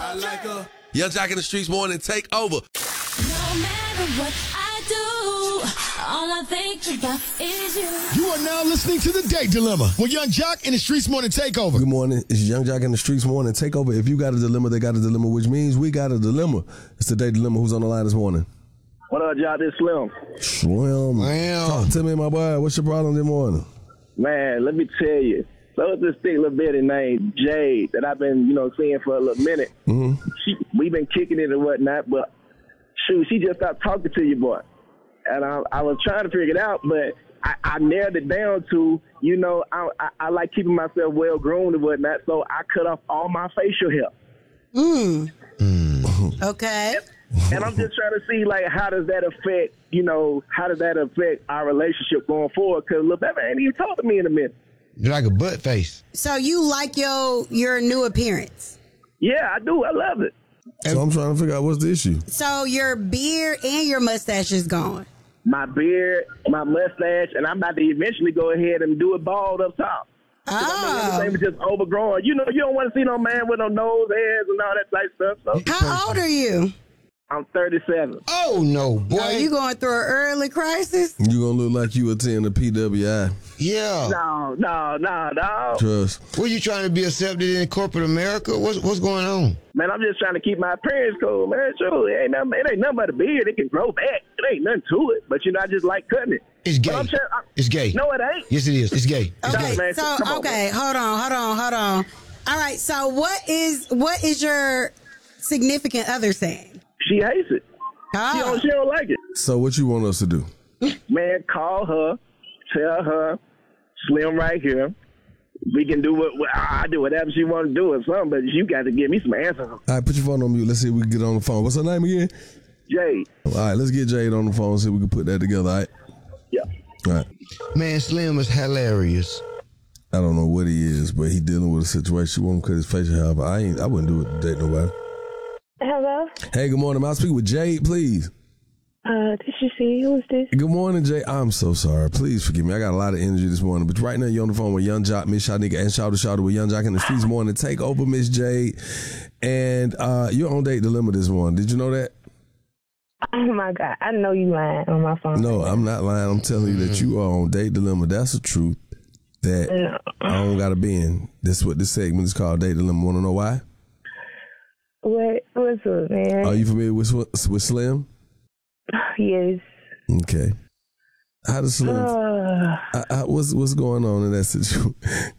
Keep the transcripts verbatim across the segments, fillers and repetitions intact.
I like her. Young Jock in the Streets morning take over. No matter what I do, all I think about is you. You are now listening to The Date Dilemma with Young Jock in the Streets morning takeover. Good morning. It's Young Jock in the Streets morning takeover. If you got a dilemma, they got a dilemma, which means we got a dilemma. It's The Date Dilemma. Who's on the line this morning? What up, y'all? This Slim. Slim. Wow. Talk to me, my boy. What's your problem this morning? Man, let me tell you. So it's this thick little bitty named Jade that I've been, you know, seeing for a little minute. Mm-hmm. She, we've been kicking it and whatnot, but shoot, she just stopped talking to you, boy. And I, I was trying to figure it out, but I, I narrowed it down to, you know, I, I, I like keeping myself well groomed and whatnot, so I cut off all my facial hair. Mm. Mm. Okay. And I'm just trying to see, like, how does that affect, you know, how does that affect our relationship going forward? Because Lil Baby ain't even talked to me in a minute. You're like a butt face. So you like your your new appearance? Yeah, I do. I love it. So I'm trying to figure out what's the issue. So your beard and your mustache is gone. My beard, my mustache, and I'm about to eventually go ahead and do it bald up top. Oh. Everything was just overgrown. You know, you don't want to see no man with no nose hairs and all that type stuff. So How old are you? I'm thirty-seven. Oh, no, boy. Are you going through an early crisis? You gonna look like you attend the P W I. Yeah. No, no, no, no. Trust. Were you trying to be accepted in corporate America? What's what's going on? Man, I'm just trying to keep my appearance cool, man. Sure, it ain't nothing, it ain't nothing but a beard. It can grow back. It ain't nothing to it. But, you know, I just like cutting it. It's gay. But I'm trying, I, It's gay. No, it ain't. Yes, it is. It's gay. It's Okay, gay. man, so come on, okay, man. hold on, hold on, hold on. All right, so what is what is your significant other saying? She hates it. She, Oh. don't, she don't like it. So what you want us to do? Man, call her, tell her, Slim right here. We can do what, what I do, whatever she want to do or something, but you got to give me some answers. All right, put your phone on mute. Let's see if we can get on the phone. What's her name again? Jade. All right, let's get Jade on the phone and see if we can put that together, all right? Yeah. All right. Man, Slim is hilarious. I don't know what he is, but he dealing with a situation. She won't cut his facial hair, but I ain't. I wouldn't do it to date nobody. Hello? Hey, good morning. I'll speak with Jade, please. Uh, this is she. Who's this? Good morning, Jay. I'm so sorry. Please forgive me. I got a lot of energy this morning. But right now, you're on the phone with Young Jock, Miss Shanika, and Shout to Shout with Young Jock in the Streets morning. Take over, Miss Jade. And uh, you're on Date Dilemma this morning. Did you know that? Oh, my God. I know you lying on my phone. No, I'm not lying. I'm telling you that you are on Date Dilemma. That's the truth that No. I don't got to be in. That's what this segment is called, Date Dilemma. Want to know why? What? What's up, man? Are you familiar with, with Slim? Yes. Okay. How does Slim... Uh, I, I, what's, what's going on in that situation?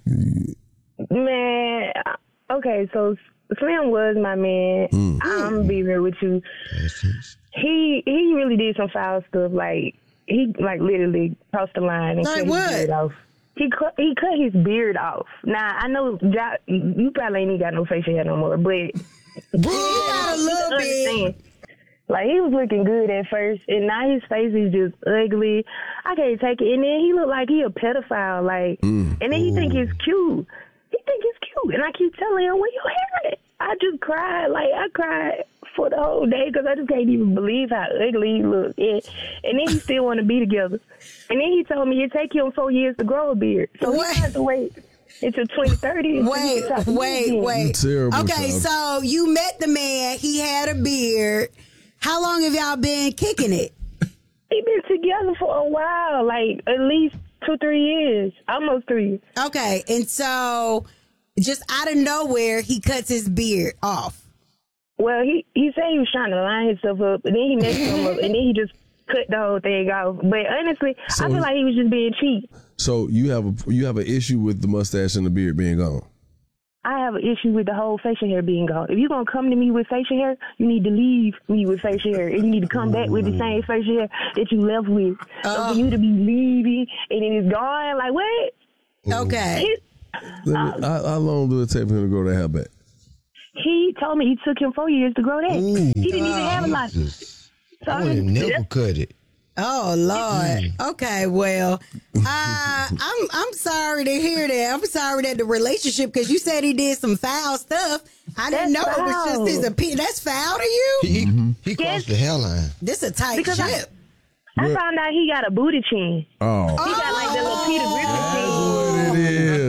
man, okay, so Slim was my man. Mm. I'm gonna be real with you. He he really did some foul stuff. Like, he, like, literally crossed the line and Like cut what? his beard off. He cut, he cut his beard off. Now, I know Jo- you probably ain't even got no facial hair no more, but... You got a little bit. Understand. Like, he was looking good at first, and now his face is just ugly. I can't take it. And then he look like he a pedophile, like, Mm. and then he think it's cute. He think it's cute, and I keep telling him, "Where your hair at?" I just cried, like I cried for the whole day because I just can't even believe how ugly he looked. And, and then he still want to be together. And then he told me it take him four years to grow a beard, so What? he have to wait until twenty thirty. Wait, wait, wait. Terrible, Okay, child. so you met the man. He had a beard. How long have y'all been kicking it? He been together for a while, like at least two, three years, almost three. Okay, and so just out of nowhere, he cuts his beard off. Well, he he said he was trying to line himself up, and then he messed him up, and then he just cut the whole thing off. But honestly, So- I feel like he was just being cheap. So you have a you have an issue with the mustache and the beard being gone. I have an issue with the whole facial hair being gone. If you're going to come to me with facial hair, you need to leave me with facial hair. And you need to come back with the same facial hair that you left with. So for you to be leaving and then it's gone, like, what? Okay. It, Let me, how, how long do it take for him to grow that hair back? he told me it took him four years to grow that. Ooh, he didn't even have a lot. So I would have never cut it. Oh Lord. Okay, well, uh, I'm I'm sorry to hear that. I'm sorry that the relationship, because you said he did some foul stuff. I didn't know That's it was just foul. his opinion. That's foul to you. He, Mm-hmm. he crossed Yes. the hairline. This a tight Because I- ship. I found out he got a booty chin. Oh, He got like the little Peter Griffin chin. what it is.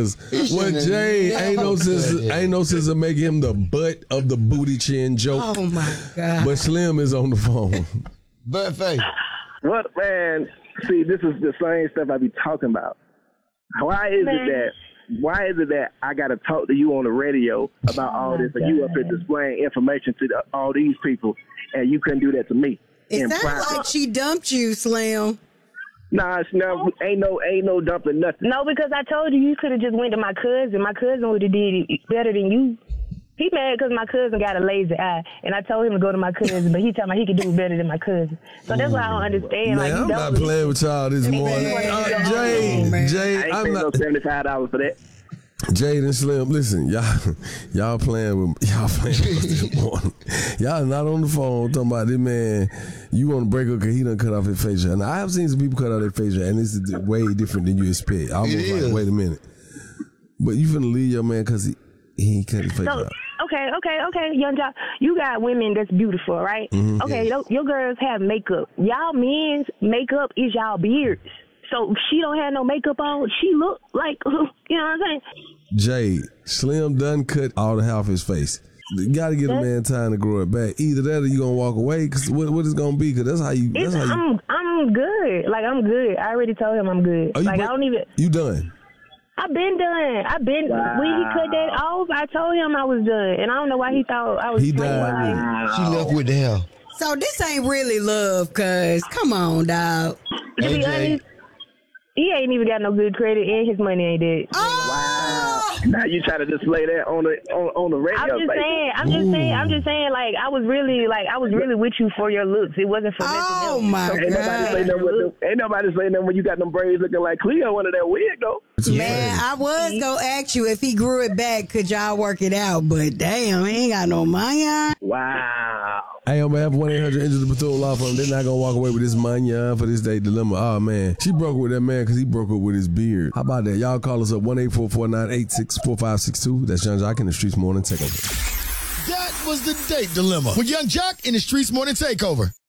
Cause what Jay ain't no sense ain't no sense of making him the butt of the booty chin joke. Oh my God. But Slim is on the phone. But face. What, man? See, this is the same stuff I be talking about. Why is Man. it that? Why is it that I got to talk to you on the radio about all this, and you up here displaying information to the, all these people, and you couldn't do that to me? It in sounds private? like she dumped you, Slim. Nah, it's no, ain't no, ain't no dumping nothing. No, because I told you you could have just went to my cousin. My cousin would have did it better than you. He mad because my cousin got a lazy eye, and I told him to go to my cousin, but he told me he could do it better than my cousin. So that's why I don't understand. Man, like, you I'm not don't- playing with y'all this morning. man. Uh, Jay, Man. Jay, I ain't I'm paying no not. seventy-five dollars for that. Jade and Slim, listen, y'all, y'all playing with y'all playing with us this morning. Y'all not on the phone talking about this man. You want to break up because he done cut off his facial. And I have seen some people cut off their facial, and this is way different than you expect. I was It like, is. wait a minute, but you finna leave your man because he he ain't cut his facial So, off. okay, okay, okay, Young Jock, you got women that's beautiful, right? Mm-hmm. Okay, your, your girls have makeup. Y'all men's makeup is y'all beards. So she don't have no makeup on. She look like, you know what I'm saying? Jade, Slim done cut all the hair off his face. You gotta give a man time to grow it back. Either that or you gonna walk away. Cause what what it's gonna be? Cause that's how you. It's, That's how you. I'm I'm good. Like, I'm good. I already told him I'm good. Are you Like, break- I don't even. You done? I've been done. I've been. When he cut that off, I told him I was done, and I don't know why he thought I was. He playing. died with it. She left with the hell. So this ain't really love, cuz. Come on, dog. To Hey, be Jay. honest, he ain't even got no good credit, and his money ain't dead. Oh! Now you try to display that on the on, on the radio. I'm just like, saying. I'm just saying. I'm just saying. Like, I was really like I was really with you for your looks. It wasn't for nothing Oh, else. my So- Ain't nobody say God. nothing with them, ain't nobody say nothing when you got them braids looking like Cleo under that wig though. Man, I was gonna ask you if he grew it back, could y'all work it out? But damn, he ain't got no money on. Wow. Hey, on behalf of one eight hundred Injured the Bethune Law Firm, they're not going to walk away with this mania for this day dilemma. Oh, man. She broke up with that man because he broke up with his beard. How about that? Y'all call us up one eight four four nine eight six four five six two. That's Young Jock in the Streets Morning Takeover. That was the date dilemma with Young Jock in the Streets Morning Takeover.